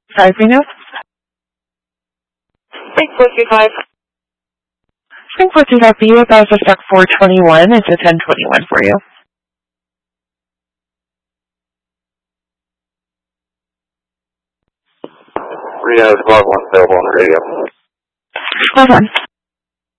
Sorry, Reno? Spring 435. Spring 435 for you, that was a stock 421. It's a 1021 for you. Reno, is Log 1 available on the radio? Hold on.